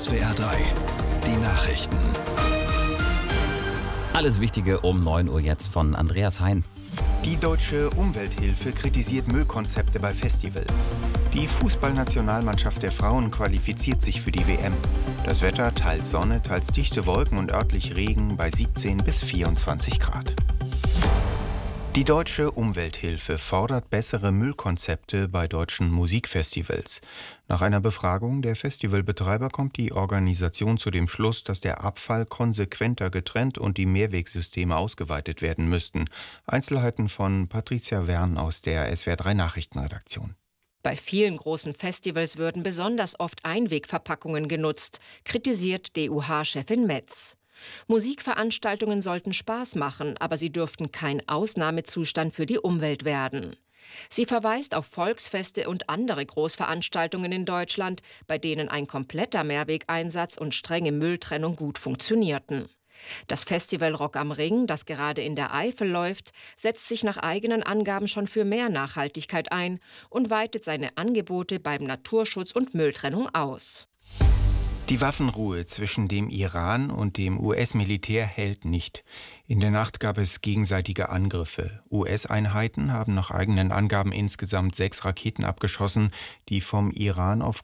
SWR 3, die Nachrichten. Alles Wichtige um 9 Uhr jetzt von Andreas Hein. Die Deutsche Umwelthilfe kritisiert Müllkonzepte bei Festivals. Die Fußballnationalmannschaft der Frauen qualifiziert sich für die WM. Das Wetter teils Sonne, teils dichte Wolken und örtlich Regen bei 17 bis 24 Grad. Die Deutsche Umwelthilfe fordert bessere Müllkonzepte bei deutschen Musikfestivals. Nach einer Befragung der Festivalbetreiber kommt die Organisation zu dem Schluss, dass der Abfall konsequenter getrennt und die Mehrwegsysteme ausgeweitet werden müssten. Einzelheiten von Patricia Wern aus der SWR 3 Nachrichtenredaktion. Bei vielen großen Festivals würden besonders oft Einwegverpackungen genutzt, kritisiert DUH-Chefin Metz. Musikveranstaltungen sollten Spaß machen, aber sie dürften kein Ausnahmezustand für die Umwelt werden. Sie verweist auf Volksfeste und andere Großveranstaltungen in Deutschland, bei denen ein kompletter Mehrwegeinsatz und strenge Mülltrennung gut funktionierten. Das Festival Rock am Ring, das gerade in der Eifel läuft, setzt sich nach eigenen Angaben schon für mehr Nachhaltigkeit ein und weitet seine Angebote beim Naturschutz und Mülltrennung aus. Die Waffenruhe zwischen dem Iran und dem US-Militär hält nicht. In der Nacht gab es gegenseitige Angriffe. US-Einheiten haben nach eigenen Angaben insgesamt 6 Raketen abgeschossen, die vom Iran auf